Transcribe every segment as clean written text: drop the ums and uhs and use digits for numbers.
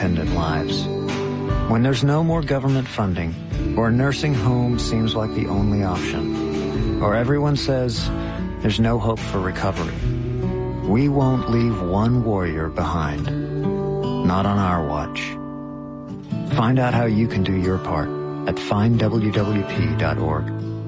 independent lives. When there's no more government funding, or a nursing home seems like the only option, or everyone says there's no hope for recovery, we won't leave one warrior behind. Not on our watch. Find out how you can do your part at findwwp.org.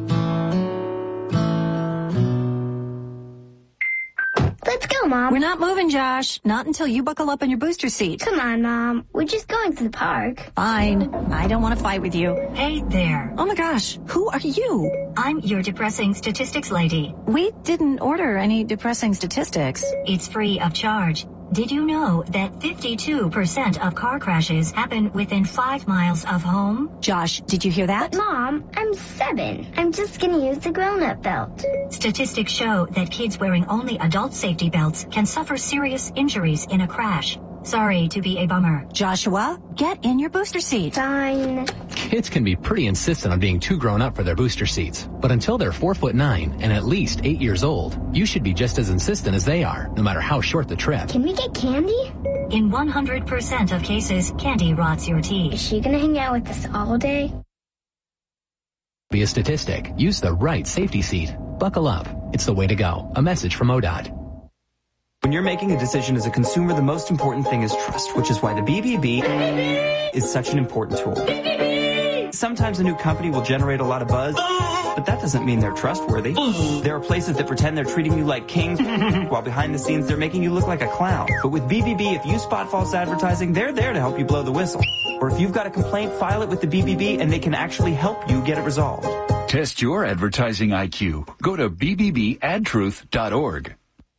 Let's go, Mom. We're not moving, Josh. Not until you buckle up in your booster seat. Come on, Mom. We're just going to the park. Fine. I don't want to fight with you. Hey there. Oh my gosh. Who are you? I'm your depressing statistics lady. We didn't order any depressing statistics. It's free of charge. Did you know that 52% of car crashes happen within 5 miles of home? Josh, did you hear that? But Mom, I'm 7. I'm just going to use the grown-up belt. Statistics show that kids wearing only adult safety belts can suffer serious injuries in a crash. Sorry to be a bummer. Joshua, get in your booster seat. Fine. Kids can be pretty insistent on being too grown up for their booster seats. But until they're 4'9" and at least 8 years old, you should be just as insistent as they are, no matter how short the trip. Can we get candy? In 100% of cases, candy rots your teeth. Is she going to hang out with us all day? Be a statistic. Use the right safety seat. Buckle up. It's the way to go. A message from ODOT. When you're making a decision as a consumer, the most important thing is trust, which is why the BBB is such an important tool. Sometimes a new company will generate a lot of buzz, but that doesn't mean they're trustworthy. There are places that pretend they're treating you like kings, while behind the scenes they're making you look like a clown. But with BBB, if you spot false advertising, they're there to help you blow the whistle. Or if you've got a complaint, file it with the BBB and they can actually help you get it resolved. Test your advertising IQ. Go to bbbadtruth.org.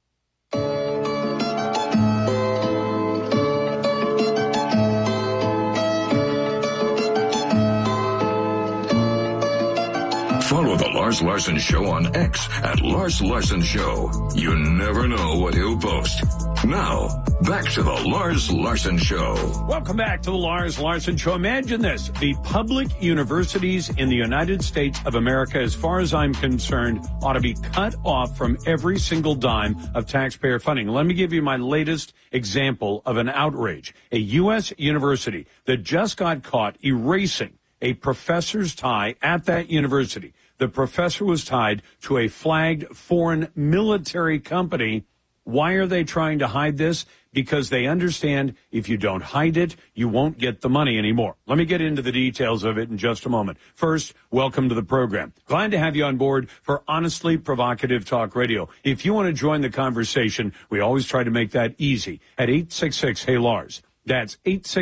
Follow The Lars Larson Show on X at Lars Larson Show. You never know what he'll post. Now, back to The Lars Larson Show. Welcome back to The Lars Larson Show. Imagine this. The public universities in the United States of America, as far as I'm concerned, ought to be cut off from every single dime of taxpayer funding. Let me give you my latest example of an outrage. A U.S. university that just got caught erasing a professor's tie at that university. The professor was tied to a flagged foreign military company. Why are they trying to hide this? Because they understand if you don't hide it, you won't get the money anymore. Let me get into the details of it in just a moment. First, welcome to the program. Glad to have you on board for Honestly Provocative Talk Radio. If you want to join the conversation, we always try to make that easy at 866-HEY-LARS. That's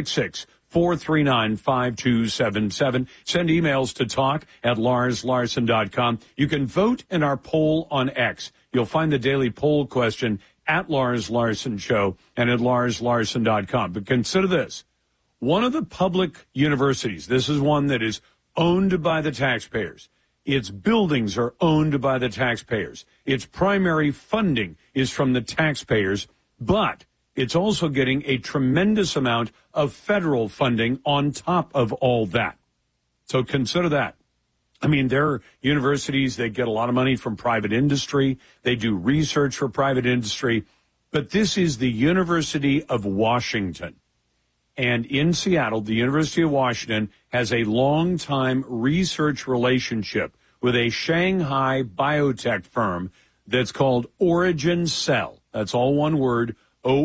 866-439-5277. Send emails to talk@larslarson.com. You can vote in our poll on X. You'll find the daily poll question at Lars Larson Show and at larslarson.com. But consider this. One of the public universities, this is one that is owned by the taxpayers. Its buildings are owned by the taxpayers. Its primary funding is from the taxpayers, but it's also getting a tremendous amount of federal funding on top of all that. So consider that. I mean, there are universities that get a lot of money from private industry. They do research for private industry. But this is the University of Washington. And in Seattle, the University of Washington has a long-time research relationship with a Shanghai biotech firm that's called Origin Cell. That's all one word,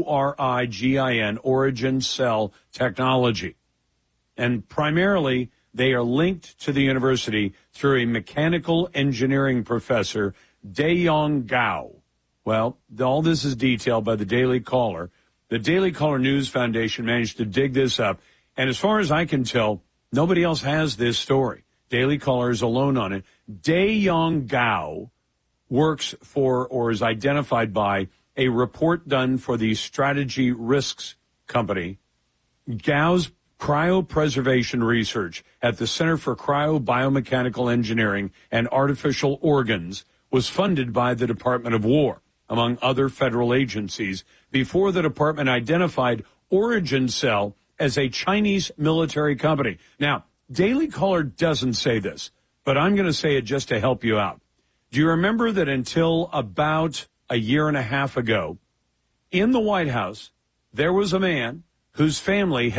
ORIGIN, Origin Cell Technology. And primarily, they are linked to the university through a mechanical engineering professor, Daeyong Gao. Well, all this is detailed by the Daily Caller. The Daily Caller News Foundation managed to dig this up. And as far as I can tell, nobody else has this story. Daily Caller is alone on it. Daeyong Gao works for or is identified by a report done for the Strategy Risks Company. Gao's cryopreservation research at the Center for Cryobiomechanical Engineering and Artificial Organs was funded by the Department of War, among other federal agencies, before the department identified Origin Cell as a Chinese military company. Now, Daily Caller doesn't say this, but I'm going to say it just to help you out. Do you remember that until about a year and a half ago, in the White House, there was a man whose family